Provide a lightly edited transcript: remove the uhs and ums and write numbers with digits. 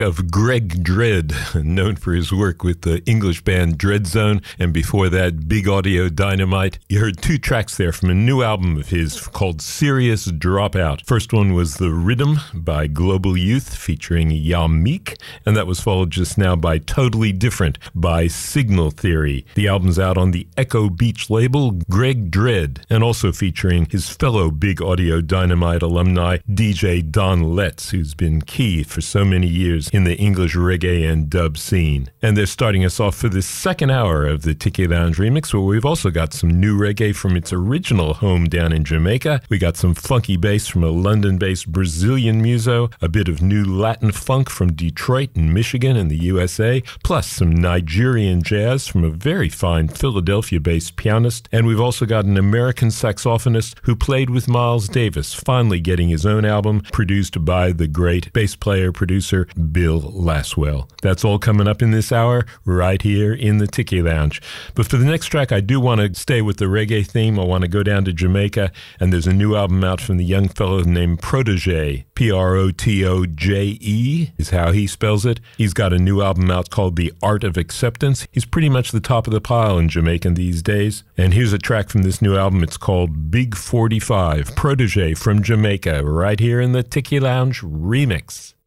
of Greg Dredd, known for his work with the English band Dreadzone, and before that, Big Audio Dynamite. You heard two tracks there from a new album of his called Serious Dropout. First one was The Rhythm by Global Youth featuring Yamik, and that was followed just now by Totally Different by Signal Theory. The album's out on the Echo Beach label, Greg Dredd, and also featuring his fellow Big Audio Dynamite alumni, DJ Don Letts, who's been key for so many years in the English reggae and dub scene. And they're starting us off for this second hour of the Tiki Lounge remix, where we've also got some new reggae from its original home down in Jamaica. We got some funky bass from a London-based Brazilian muso, a bit of new Latin funk from Detroit and Michigan in the USA, plus some Nigerian jazz from a very fine Philadelphia-based pianist. And we've also got an American saxophonist who played with Miles Davis, finally getting his own album produced by the great bass player-producer Bill Laswell. That's all coming up in this hour right here in the Tiki Lounge. But for the next track, I do want to stay with the reggae theme. I want to go down to Jamaica, and there's a new album out from the young fellow named Protoje. Protoje is how he spells it. He's got a new album out called The Art of Acceptance. He's pretty much the top of the pile in Jamaican these days. And here's a track from this new album. It's called Big 45. Protoje from Jamaica, right here in the Tiki Lounge remix.